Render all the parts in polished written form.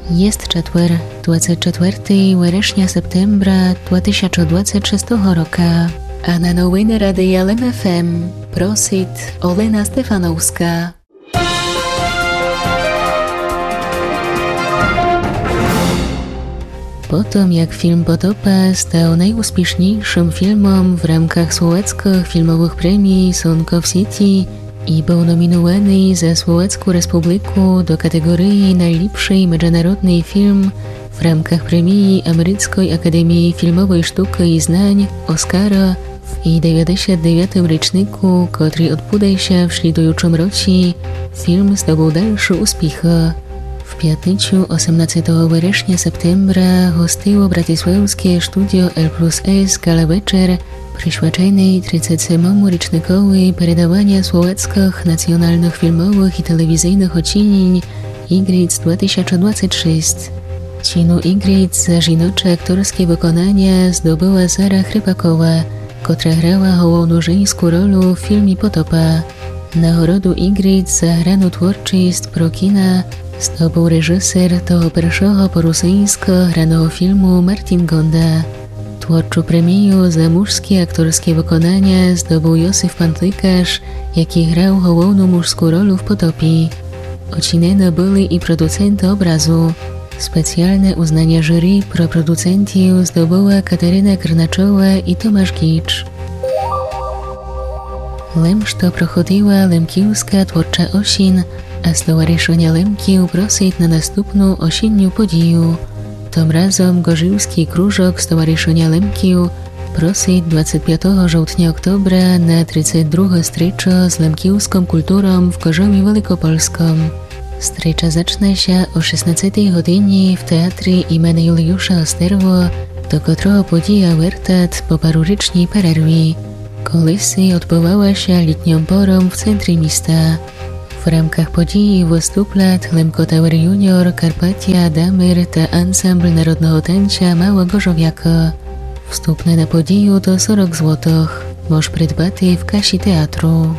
Jest czetwer, 24 września septembra 2026 roku, a na nowiny Radia LEM FM prosit Olena Stefanowska. Potom jak film Potopa stał najúspěšnějším filmem w ramkach słowackich filmowych premii Sonko v sieti i był nominowany za Słowacką Republiku do kategorii najlepszy międzynarodny film w ramkach premii Ameryckiej Akademii Filmowej Sztuki i Znań Oscara w 99. roczniku, który odbędzie się w śledującym roku. Film zdobył dalsze uspechy. W piatniczu 18 września septembra hostiło bratysławskie studio L+S Gala Večer przyświadczony 37. rocznikowi передавania słowackich nacjonalnych filmowych i telewizyjnych odcinień Igric 2026. Cinu Igric za żinocze aktorskie wykonanie zdobyła Sara Chrypakowa, która grała główną żeńską rolę w filmie Potopa. Nagrodu Igric za graną twórczość pro kina zdobył reżyser toho pierwszego po rosyjsko granego filmu Martin Gonda. Twórczą premię za męskie aktorskie wykonanie zdobył Józef Pantlikarz, jaki grał główną męską rolę w Potopie. Oceneni byli i producenci obrazu. Specjalne uznanie jury pro producentów zdobyła Kateryna Krnaczowa i Tomasz Gicz. Lemšto prochodziła Lemkiewska twórcza osien, a Stowarzyszenie Lemkiew prosić na następną osiennią podію. Tym razem Gorzywski Krúžok Stowarzyszenia Lemkiew prosić 25 żołtnia-oktobra na 32. stryczo z lemkiewską kulturą w Gorzowie Wielkopolskim. Strycza zacznie się o 16 godzinie w Teatrze imienia Juliusza Osterwo, do którego podija wertat po parurycznej przerwie. Kolisi odbywała się letnią porą w centrum miasta. W ramkach podії wystuplat Lemko Tower Junior, Karpatia, Damir ta ansambl narodnego tańca Mała Gorzowiaka. Wstupne na podію to 40 złotych. Możesz przydbać w kasie teatru.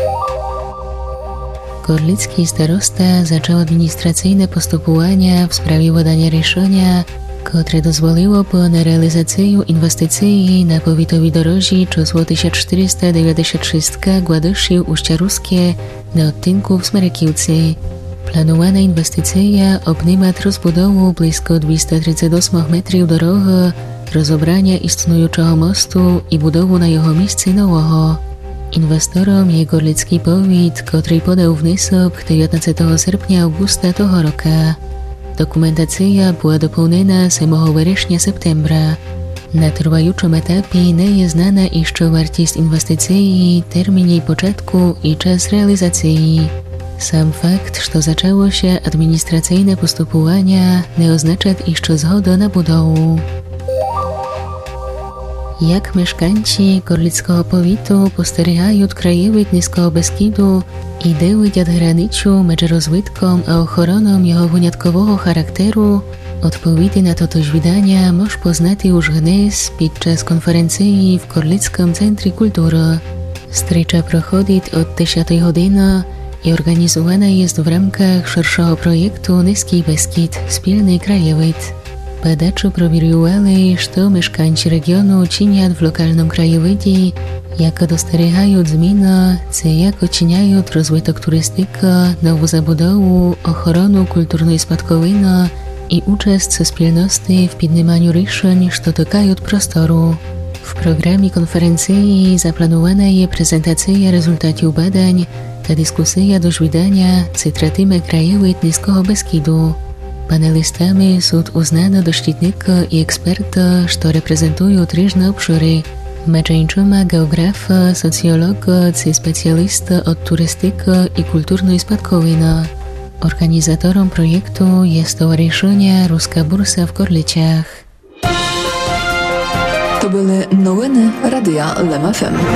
Gorlicki starosta zaczął administracyjne postępowania w sprawie wydania решenia, które dozwoliło na realizację inwestycji na powiatowej drodze 1496 Gładyszyw-Uścia-Ruskie na odcinku w Smerekiewcy. Planowana inwestycja obejmie rozbudowę blisko 238 metrów drogi, rozebranie istniejącego mostu i budowę na jego miejscu nowego. Inwestorem jest Gorlicki powiat, który podał wniosek 19 sierpnia augusta tego roku. Dokumentacja była dopełniona 7 września septembra. Na trwającym etapie nie jest znana jeszcze wartość inwestycji, termin jej początku i czas realizacji. Sam fakt, że zaczęło się administracyjne postępowania, nie oznacza jeszcze zgody na budowę. Jak mieszkańcy Gorlickiego powiatu postrzegają krajowid Niskiego Beskidu i dewid od graniczu między rozwitką a ochroną jego wyjątkowego charakteru, odpowiedzi na to wydania możesz poznać już dnes podczas konferencji w Gorlickim Centrum Kultury. Strycza prochodzi od 10 godziny i organizowana jest w ramkach szerszego projektu Niski Beskid – Wspólny krajowid. Badacze proweriowali, co mieszkańcy regionu czynią w lokalnym krajowidzie, jak dostrzegają zmiany, co jak oceniają rozwój turystyki, nową zabudowę, ochronę kulturnej spadkowiny i uczest wspólności w podejmowaniu решeń, co dotykają prostoru. W programie konferencji zaplanowana jest prezentacja rezultatów badań, ta dyskusja do wydania, co tratimy krajowid Niskiego Beskidu. Panelistami są uznani doświadczeni i eksperci, którzy reprezentują różne obszary, między innymi geografa, socjologa czy specjalista od turystyki i kulturnej spadkowiny. Organizatorem projektu jest Stowarzyszenie Ruska Bursa w Gorlicach. To były nowiny Radia LEM FM.